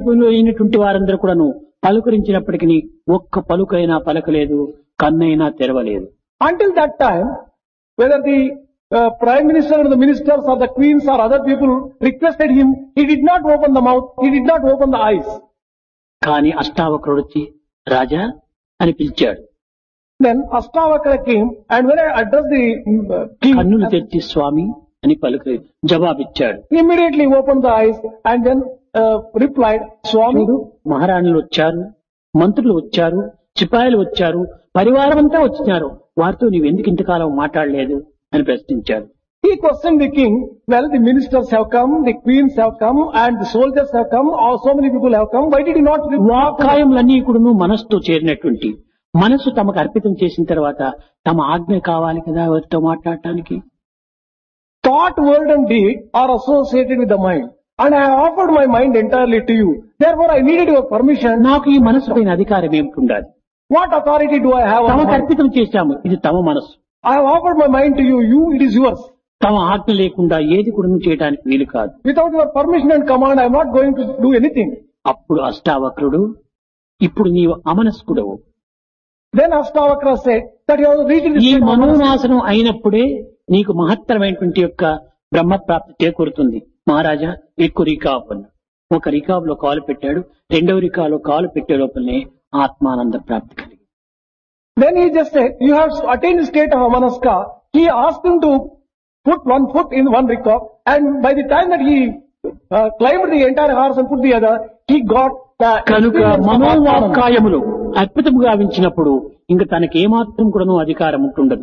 అయిపోయినటువంటి వారందరూ కూడాను పలుకరించినప్పటికీ ఒక్క పలుకైనా పలకలేదు, కన్నైనా తెరవలేదు. Until that time, whether the Prime Minister or the ministers or the queens or other people requested him, he did not open the mouth, he did not open the eyes. కానీ అష్టావక్రుడు వచ్చి రాజా అని పిలిచాడు. Then Ashtavakra came, and when I addressed the king, కన్నులు తెచ్చి స్వామి అని పలుకు జవాబిచ్చాడు. he immediately opened the eyes and then replied, Swami. మహారాణులు వచ్చారు, మంత్రులు వచ్చారు, సిపాయిలు వచ్చారు, పరివారం అంతా వచ్చినారు, వారితో నీవెందుకు ఇంతకాలం మాట్లాడలేదు అని ప్రశ్నించాడు. He questioned the king, well, the ministers have come, the queens have come, and the soldiers have come, so many people have come, why did he not reply? వాక్కాయములన్నీ కూడా మనసుతో చేరినటువంటి మనసు తమకు అర్పితం చేసిన తర్వాత తమ ఆజ్ఞ కావాలి కదా ఎవరితో మాట్లాడటానికి. Thought, word and deed are associated with the mind, and I have offered my mind entirely to you. Therefore, I needed your permission. నాకు ఈ మనసు పైన అధికారం ఏమిటి ఉండాలి? What authority do I have? తమకు అర్పితం చేశాము, ఇది తమ మనసు. I have offered my mind to you, it is yours. తమ ఆజ్ఞ లేకుండా ఏది కూడా చేయడానికి వీలు కాదు. Without your permission and command, I am not going to do anything. అప్పుడు అష్టావక్రుడు, ఇప్పుడు నీవు అమనస్కుడవు. Then Ashtavakra said that you have reached the ఈ state of మనోనాశనం అయినప్పుడే నీకు మహత్తరమైనటువంటి యొక్క బ్రహ్మప్రాప్తి చేకూరుతుంది. మహారాజా ఎక్కువ రికాబ్ అన్నాడు. ఒక రికాబ్ లో కాలు పెట్టాడు, రెండవ రికాబ్ లో కాలు పెట్టే లోపలనే ఆత్మానంద ప్రాప్తి కలిగింది. Then he just said, you have attained the state of Amanaska. He asked him to put one foot in one rikav, and by the time that he climbed the entire horse and put the other, he got the కనుక experience of Atmananda. మనోవాక్కాయములు అద్భుతము గావించినప్పుడు ఇంక తనకి ఏమాత్రం కూడాను అధికారం ఉంటుండదు.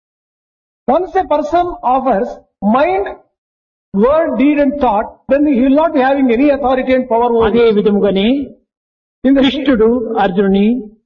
Once a person offers mind, word, deed and thought, then he will not be having any authority and power over అదే it. విధముగానే In the కృష్ణుడు అర్జునుని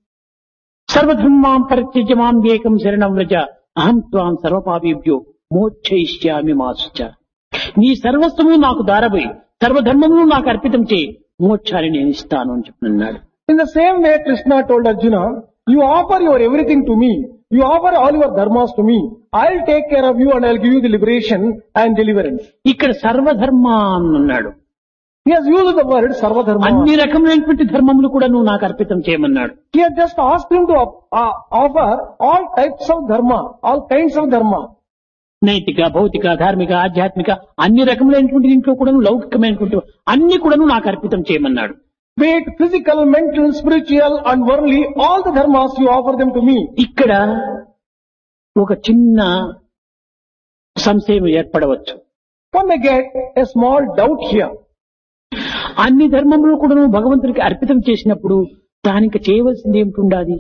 సర్వధర్మాం పరిత్యజ్య మాం ఏకం శరణం వ్రజ అహం త్వాం సర్వపాపేభ్యో మోక్షయిష్యామి మా శుచ. నీ సర్వస్వము నాకు దారబోయి సర్వధర్మమును నాకు అర్పితం చేయి, మోక్షాన్ని నేను ఇస్తాను అని చెప్పినాడు. In the same way, Krishna told Arjuna, you offer your everything to me. You offer all your dharmas to me. I'll take care of you and I'll give you the liberation and deliverance. ఇక్కడ సర్వధర్మ అన్నాడు. He has used the word Sarvadharma. అన్ని రకమైనటువంటి ధర్మములు కూడా నువ్వు నాకు అర్పితం చేయమన్నాడు. He has just asked him to offer all types of dharma, all kinds of dharma. నైతిక, భౌతిక, ధార్మిక, ఆధ్యాత్మిక అన్ని రకములైనటువంటి దీంట్లో కూడా లౌకికమైనటువంటి అన్ని కూడా నాకు అర్పితం చేయమన్నాడు. Be it physical, mental, spiritual and worldly, all the dharmas you offer them to me. ఇక్కడ ఒక చిన్న సంశయం ఏర్పడవచ్చు. One may get a small doubt here. అన్ని ధర్మములు కూడా భగవంతుడికి అర్పితం చేసినప్పుడు దానికి చేయవలసింది ఏమిటి ఉండాలి?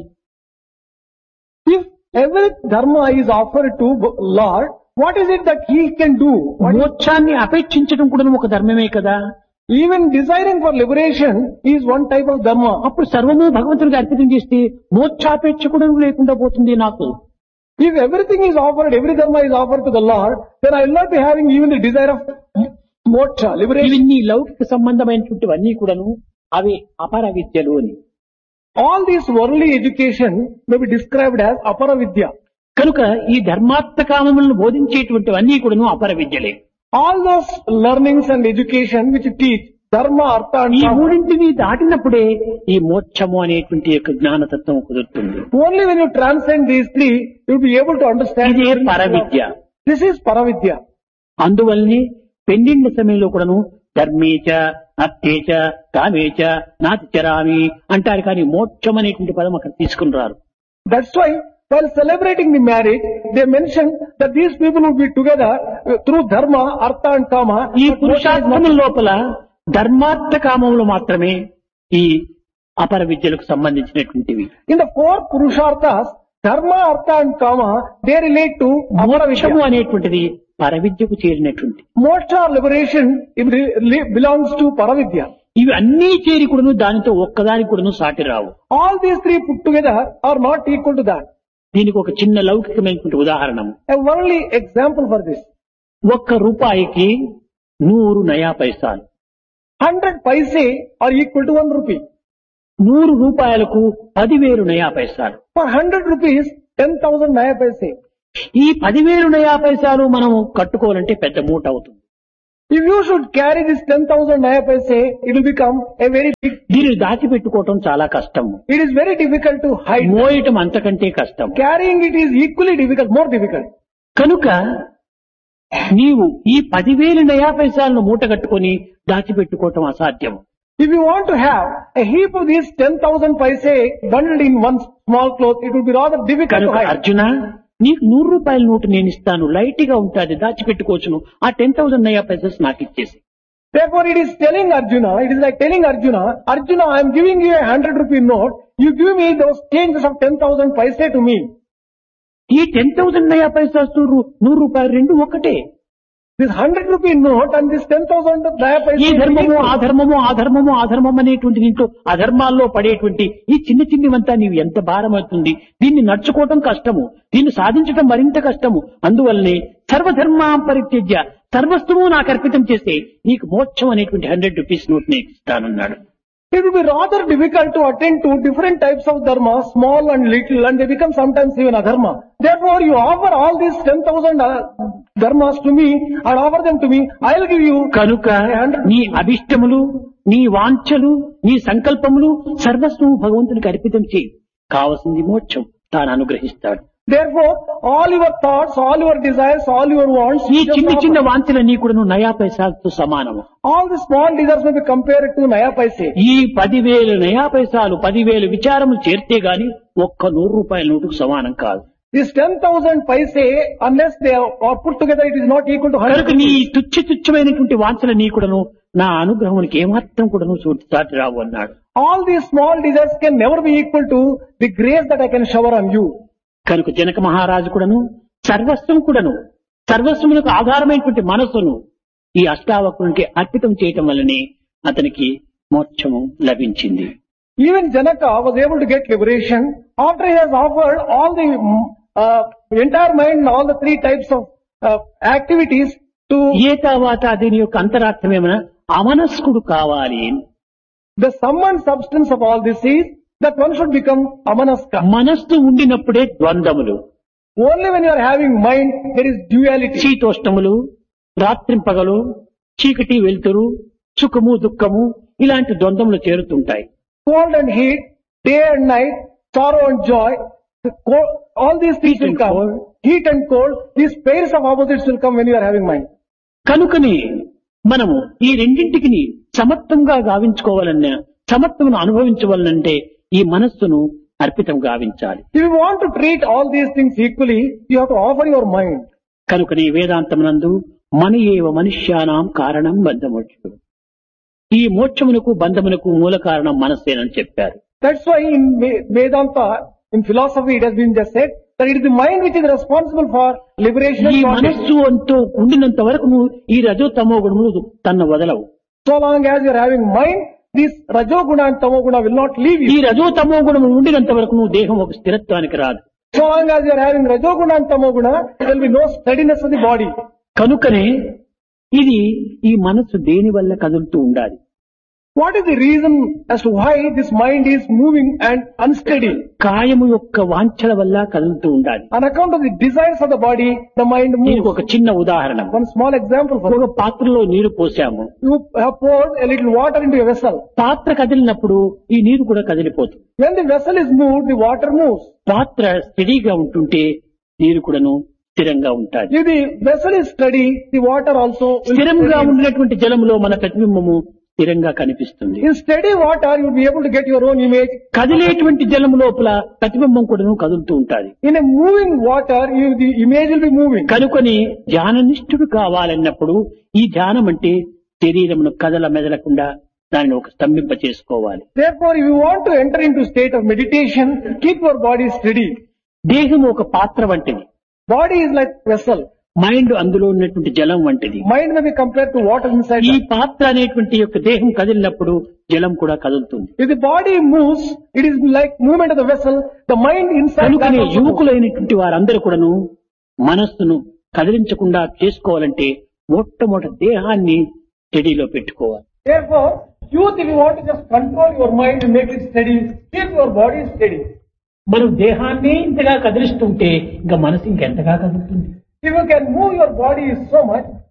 If every dharma is offered to Lord, what is it that he can do? మోక్షాన్ని అపేక్షించడం కూడా ఒక ధర్మమే కదా. Even desiring for liberation is one type of dharma. అప్పుడు సర్వము భగవంతుడికి అర్పితం చేస్తే మోక్షాపేక్ష కూడా లేకుండా పోతుంది నాకు. If everything is offered, every dharma is offered to the Lord, then I will not be having even the desire of moksha, liberation. ఇవన్నీ లౌకిక సంబంధమైనటువంటివన్నీ కూడాను అవి అపర విద్యలు అని. All this worldly education may be described as apara vidya. కనుక ఈ ధర్మార్థకామములను బోధించేటువంటివన్నీ కూడాను అపర విద్యలే. All those learnings and education which teach dharma, artha and ఈ kama, మూడింటిని దాటినప్పుడే ఈ మోక్షము అనేటువంటి యొక్క జ్ఞానతత్వం కుదురుతుంది. only when you transcend these three, you will be able to understand. ఇదే పరవిద్య. This is paravidya. అందువల్లనే పెండిండ్ల సమయంలో కూడాను ధర్మేచ అర్థేచ కామేచ నాతిచరామి అంటారు, కానీ మోక్షం అనేటువంటి పదం అక్కడ తీసుకుని రారు. That's why while celebrating the marriage, they mention that these people will be together through dharma, artha and kama. ఈ పురుషార్థముల లోపల ధర్మార్థ కామములు మాత్రమే ఈ అపర విద్యలకు సంబంధించినటువంటివి. In the four purusharthas, dharma, artha and kama, they relate to apara మోక్షము vidya. అనేటువంటిది పరవిద్యకు చేరినటువంటి. Moksha or liberation belongs to paravidya. ఇవి అన్నీ చేరి కూడాను దానితో ఒక్కదానికి కూడాను సాటి రావు. All these three put together are not equal to that. దీనికి ఒక చిన్న లౌకికమైనటువంటి ఉదాహరణ. A worldly example for this. 1 రూపాయికి 100 నయా పైసాలు. 100 paise are equal to 1 rupee. 100 రూపాయలకు 10,000 నయా పైసాలు. For 100 rupees, 10,000 naya paise. ఈ 10,000 నయా పైసాలు మనం కట్టుకోవాలంటే పెద్ద మూట అవుతుంది. If you should carry this 10,000 naya paise, it will become a very big, దీనిని దాచిపెట్టుకోవటం చాలా కష్టము. it is very difficult to hide. మోయటం అంతకంటే కష్టం. Carrying it is equally difficult, more difficult. కనుక నీవు ఈ 10,000 నయా పైసలను మూటగట్టుకొని దాచిపెట్టుకోవటం అసాధ్యం. If you want to have a heap of these 10,000 paise bundled in one small cloth, it will be rather difficult to కనుక hide. Arjuna, నీకు 100 రూపాయల నోటు నేను ఇస్తాను, లైట్ గా ఉంటుంది, దాచిపెట్టుకోవచ్చును, ఆ 10,000 నయా పైసెస్ నాకు ఇచ్చేసి. Therefore, it is telling Arjuna, it is like telling Arjuna, Arjuna, I am giving you a 100 rupee note, you give me those changes of 10,000 paise to me. ఈ 10,000 నయా పైసలు 100 రూపాయలు రెండు ఒకటే. This 100 rupee note and this 10,000 naya paise. ఈ ధర్మము ఆ ధర్మము ఆ ధర్మము ఆ ధర్మం అనేటువంటి దీంట్లో అధర్మాల్లో పడేటువంటి ఈ చిన్న చిన్నవంతా నీవు ఎంత భారమవుతుంది. దీన్ని నడుచుకోవటం కష్టము, దీన్ని సాధించడం మరింత కష్టము. అందువల్లనే సర్వధర్మాం పరిత్యజ్య సర్వస్వము నాకు అర్పితం చేస్తే నీకు మోక్షం అనేటువంటి 100 రూపీస్ నోట్ నేను ఇస్తానన్నాడు. It will be rather difficult to attend to different types of dharma, small and little, and they become sometimes even adharma. Therefore, you offer all these 10,000 dharmas to me and offer them to me, I will give you. కనుక నీ అభిష్టములు, నీ వాంఛలు, నీ సంకల్పములు సర్వస్వము భగవంతునికి అర్పితం చేయి, కావలసింది మోక్షం తాను అనుగ్రహిస్తాడు. Therefore, all your thoughts, all your desires, all your wants, ఈ చిన్న చిన్న వాంఛలన్నీ కూడా నయా పైసాలతో సమానము. all the small desires may be compared to naya paise. ఈ 10,000 నయా పైసాలు 10,000 విచారములు చేరితే గాని ఒక్క 100 రూపాయల నోటుకు సమానం కాదు. This 10,000 paise, unless they are put together, it is not equal to 100 కనుక నీ rupees. తుచ్చమైనటువంటి వాంఛలన్నీ కూడాను నా అనుగ్రహానికి ఏమాత్రం కూడాను సాటి రావు అన్నాడు. All these small desires can never be equal to the grace that I can shower on you. కనుక జనక మహారాజు కూడాను సర్వస్వం కూడాను సర్వస్వములకు ఆధారమైనటువంటి మనస్సును ఈ అష్టావక్రునికి అర్పితం చేయటం వల్లనే అతనికి మోక్షము లభించింది. Even Janaka was able to get liberation after he has offered all the entire mind and all the three types of activities to. ఏ తర్వాత దీని యొక్క అంతరార్థం ఏమైనా అమనస్కుడు కావాలి. The sum and substance of all this is that one should become amanaska. మనస్సు ఉండినప్పుడే ద్వంద్వములు. Only when you are having mind, there is duality. శీతోష్ణములు, రాత్రింపగలు, చీకటి వెలుతురు, సుఖము దుఃఖము ఇలాంటి ద్వంద్వములు చేరుతుంటాయి. Cold and heat, day and night, sorrow and joy, all these things will come. Heat and cold, these pairs of opposites will come when you are having mind. కనుకనే మనము ఈ రెండింటికి సమత్వంగా గావించుకోవాలన్నా, సమత్వమును అనుభవించవాలంటే ఈ మనస్సును అర్పితం గావించాలి. If you want to treat all these things equally, you have to offer your mind. కనుకనే వేదాంతమునందు మన ఏవ మనుష్యానాం కారణం బంధమోక్షుడు, ఈ మోక్షమునకు బంధమునకు మూల కారణం మనస్సేనని చెప్పారు. That's why in Vedanta, in philosophy, it has been just said that it is the mind which is responsible for liberation ఈ and bondage. మనస్సు అంటూ ఉండినంత వరకు నువ్వు ఈ రజో తమో గుణములు తన వదలవు. So long as you are having mind, this rajoguna and tamoguna will not leave ఈ you. రజో తమో గుణము ఉండినంత వరకు నువ్వు దేహం ఒక స్థిరత్వానికి రాదు. So long as you are having rajoguna and tamoguna, there will be no steadiness of the body. కనుకనే ఇది ఈ మనస్సు దేని వల్ల కదులుతూ ఉండాలి. What is the reason as to why this mind is moving and unsteady? కాయము యొక్క వాంఛల వల్ల కదులుతూ ఉండాలి. On account of the desires of the body, the mind దీనికి moves. ఒక చిన్న ఉదాహరణ. One small example for ఒక పాత్రలో నీరు పోసాము. you have poured a little water into a vessel. పాత్ర కదిలినప్పుడు ఈ నీరు కూడా కదిలిపోతుంది. When the vessel is moved, the water moves. పాత్ర స్టడీగా ఉంటుంటే నీరు కూడాను స్థిరంగా ఉంటాది. If the vessel is steady, the water also will స్థిరంగా steady. ఉన్నటువంటి జలములో మన ప్రతిబింబము స్థిరంగా కనిపిస్తుంది. In steady water, you will be able to get your own image. కదిలేటువంటి జలము లోపల ప్రతిబింబం కూడాను కదులుతూ ఉంటాది. In a moving water, the image will be moving. కనుకొని ధ్యాననిష్ఠుడు కావాలన్నప్పుడు ఈ ధ్యానం అంటే శరీరమును కదల మెదలకుండా దానిని ఒక స్తంభింప చేసుకోవాలి. Therefore, if you want to enter into state of meditation, keep your body steady. దేహం ఒక పాత్ర వంటిది. Body is like vessel. Mind అందులో ఉన్నటువంటి జలం వంటిది. Mind may be compared to water inside. ఈ that. పాత్ర అనేటువంటి యొక్క దేహం కదిలినప్పుడు జలం కూడా కదులుతుంది. If the body moves, it is like movement of the vessel. The mind inside that కనుకనే also moves. యువకులైనటువంటి వారందరూ కూడాను మనస్సును కదిలించకుండా చేసుకోవాలంటే మొట్టమొదటి దేహాన్ని స్టడీలో పెట్టుకోవాలి. Therefore, youth, if you want to just control your mind and make it steady, keep your body steady. మనం దేహాన్ని ఇంతగా కదిలిస్తుంటే ఇంకా మనసు ఇంకెంతగా కదులుతుంది. If you can move your body so much,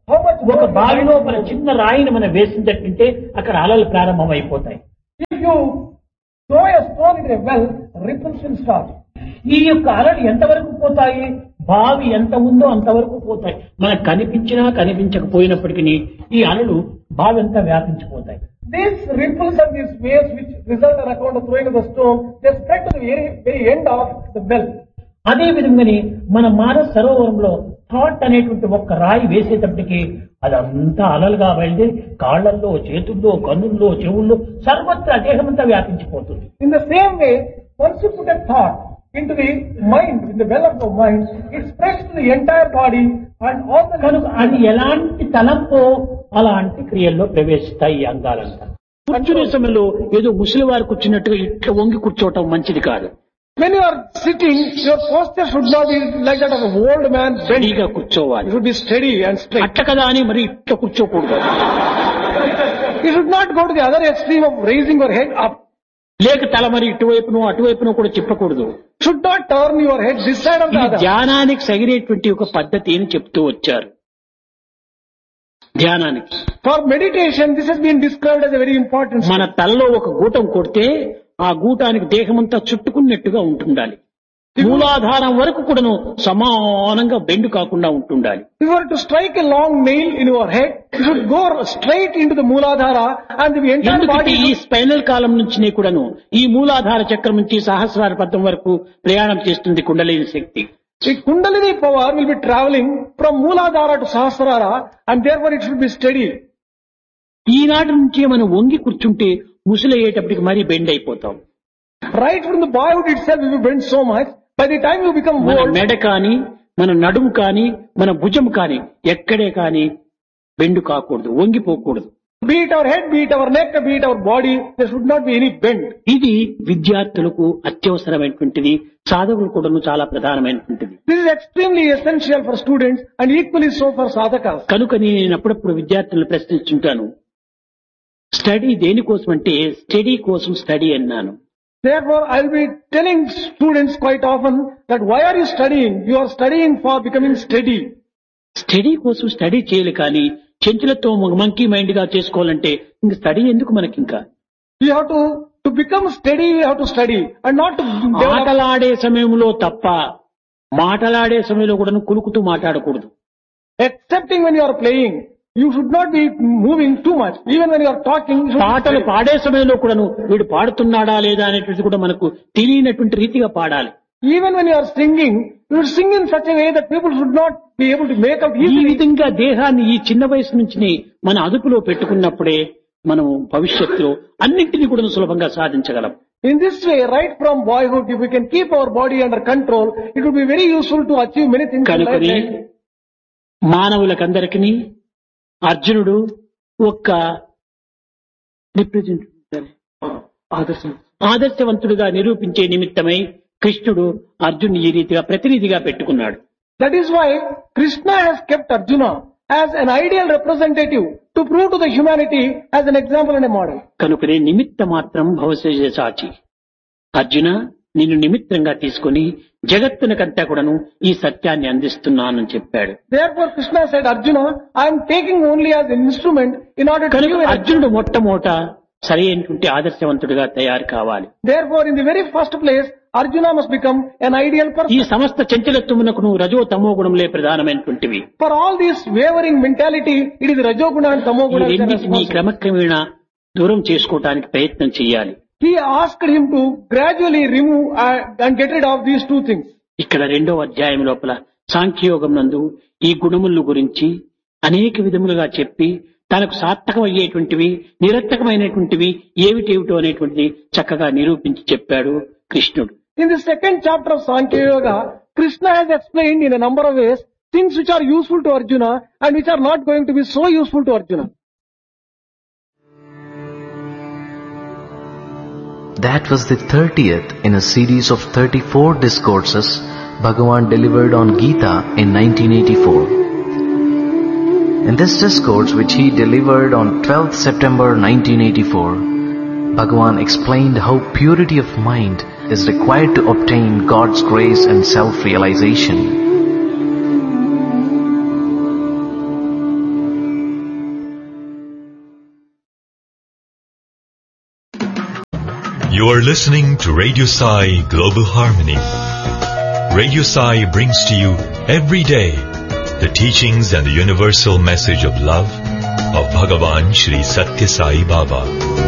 how much ఒక more బావి లోపల చిన్న రాయిని మనం వేసినట్టుంటే అక్కడ అలలు ప్రారంభం అయిపోతాయి. if you throw a stone into a well, ripples will start. ఈ యొక్క అలలు ఎంతవరకు పోతాయి? బావి ఎంత ఉందో అంతవరకు పోతాయి. మనకు కనిపించినా కనిపించకపోయినప్పటికీ ఈ అలలు బావి అంతా వ్యాపించిపోతాయి. These ripples and these waves which result on account of throwing of the stone, they spread to the very end of the well. అదే విధంగానే మన మానస సరోవరంలో థాట్ అనేటువంటి ఒక్క రాయి వేసేటప్పటికి అదంతా అలలుగా బయలుదేరి కాళ్లల్లో, చేతుల్లో, కన్నుల్లో, చెవుల్లో సర్వత్రా దేహమంతా వ్యాపించిపోతుంది. In the same way, once you put a thought into the mind, in the well of the mind, it spreads to the entire body and all the... కనుక అది ఎలాంటి తలంపో అలాంటి క్రియల్లో ప్రవేశిస్తాయి ఈ అంగాలంతా. కూర్చునే సమయంలో ఏదో ముసలి వారు కూర్చున్నట్టుగా ఇట్లా వంగి కూర్చోవటం మంచిది కాదు. When you are sitting, your posture should not be like that of an old man bent. రెడీగా కూర్చోవాలి. You should be steady and straight. అట్ట కదా అని మరి ఇట్లా కూర్చోకూడదు. You should not go to the other extreme of raising your head up. లేక తల మరి ఇటువైపును అటువైపును కూడా చెప్పకూడదు. Should not turn your head this side of the ఇది other. ధ్యానానికి సగిరేటువంటి ఒక పద్ధతి అని చెప్తూ వచ్చారు. ధ్యానానికి For meditation, this has been described as a very important మన తలలో ఒక గూటం కొడితే ఆ గూటానికి దేహమంతా చుట్టుకున్నట్టుగా ఉంటుండాలి. మూలాధారం వరకు కూడాను సమానంగా బెండు కాకుండా ఉంటుండాలి. If you were to strike a long nail in your head, you should go straight into the Mooladhara and the entire ఎందుకంటే body... ఈ స్పైనల్ కాలం నుంచి కూడాను ఈ మూలాధార చక్రం నుంచి సహస్రార పద్మం వరకు ప్రయాణం చేస్తుంది కుండలిని శక్తి. The Kundalini power will be traveling from Mooladhara to Sahasrara and therefore it should be steady. ఈనాటి నుంచే మనం వంగి కూర్చుంటే ముసలయ్యేటప్పటికి మరీ బెండ్ అయిపోతాం. Right from the boyhood itself, if you bend so much, by the time you become మన old, మెడ కానీ మన నడుము కానీ మన భుజం కానీ ఎక్కడే కానీ బెండు కాకూడదు, వంగిపోకూడదు. be it our head, be it our neck, be it our body, there should not be any bend. ఇది విద్యార్థులకు అత్యవసరమైనటువంటిది, సాధకులు కూడాను చాలా ప్రధానమైనటువంటిది. This is extremely essential for students and equally so for sadhakas. కనుక నేను అప్పుడప్పుడు విద్యార్థులను ప్రశ్నిస్తుంటాను, స్టడీ దేనికోసం అంటే స్టడీ కోసం స్టడీ అన్నాను. Therefore, I will be telling students quite often that why are you studying? You are studying for becoming steady. Study కోసం study చేయాలి కానీ చెంచులతో మంకీ మైండ్ గా చేసుకోవాలంటే ఇంక స్టడీ ఎందుకు మనకి? ఇంకా You have to become steady, you have to study and not to develop. ఆటలాడే సమయంలో తప్ప మాటలాడే సమయంలో కూడా కులుకుతూ మాట్లాడకూడదు. Excepting when you are playing, you should not be moving too much. Even when you are talking, you should పాటలు పాడే సమయంలో కూడాను వీడు పాడుతున్నాడా లేదా అనేటువంటిది కూడా మనకు తెలియనటువంటి రీతిగా పాడాలి. even when you are singing, you should sing in such a way that people should not be able to make out ఈ easily. విధంగా దేహాన్ని ఈ చిన్న వయసు నుంచి మన అదుపులో పెట్టుకున్నప్పుడే మనం భవిష్యత్తులో అన్నింటినీ కూడా సులభంగా సాధించగలం. In this way, right from boyhood, if we can keep our body under control, it would be very useful to achieve many things in కనుకని life. మానవులకందరికీ అర్జునుడు ఒక్క ఆదర్శవంతుడిగా నిరూపించే నిమిత్తమై కృష్ణుడు అర్జున్ ఈ రీతిగా ప్రతినిధిగా పెట్టుకున్నాడు. That is why Krishna has kept Arjuna as an ideal representative to prove to the humanity as an example and a model. కనుకనే నిమిత్త మాత్రం భవశేష సాచి, అర్జున నిన్ను నిమిత్తంగా తీసుకుని జగత్తునకంతా కూడాను ఈ సత్యాన్ని అందిస్తున్నానని చెప్పాడు. Therefore Krishna said, Arjuna, I am taking only as an instrument in order to కనుక give an... అర్జునుడు మొట్టమొదట సరైనటువంటి ఆదర్శవంతుడిగా తయారు కావాలి. Therefore in the very first place, Arjuna must become an ideal ఈ person. సమస్త చంచలత్వమునకును రజో తమో గుణములే ప్రధానమైనటువంటివి. For all this wavering mentality, it is Rajoguna and ఈ Tamoguna. which are రెండింటినీ responsible. క్రమక్రమేణా దూరం చేసుకోవటానికి ప్రయత్నం చేయాలి. He asked him to gradually remove and get rid of these two things. ఇక్కడ 2వ అధ్యాయం లోపల సాంఖ్యయోగం నందు ఈ గుణముల గురించి అనేక విధములుగా చెప్పి తనకు సార్థకమయ్యేటువంటివి నిరర్థకమైనటువంటివి ఏమిటేమిటో అనేటువంటిది చక్కగా నిరూపించి చెప్పాడు కృష్ణుడు. In the second chapter of Sankhya Yoga, Krishna has explained in a number of ways things which are useful to Arjuna and which are not going to be so useful to Arjuna. That was the 30th in a series of 34 discourses Bhagavan delivered on Gita in 1984. In this discourse, which he delivered on 12th September 1984, Bhagavan explained how purity of mind is required to obtain God's grace and self-realization. You are listening to Radio Sai Global Harmony. Radio Sai brings to you every day the teachings and the universal message of love of Bhagavan Shri Satya Sai Baba.